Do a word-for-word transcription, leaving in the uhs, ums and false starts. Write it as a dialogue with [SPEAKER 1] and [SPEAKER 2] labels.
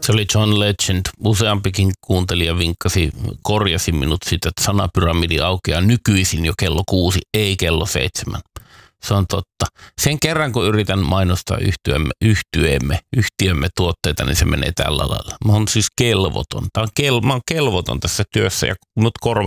[SPEAKER 1] Se oli John Legend. Useampikin kuuntelija vinkkasi, korjasi minut siitä, että sanapyramidi aukeaa nykyisin jo kello kuusi, ei kello seitsemän. Se on totta. Sen kerran, kun yritän mainostaa yhtiömme, yhtiömme, yhtiömme tuotteita, niin se menee tällä lailla. Mä oon siis kelvoton. Tää on kel, mä oon kelvoton tässä työssä ja mut korva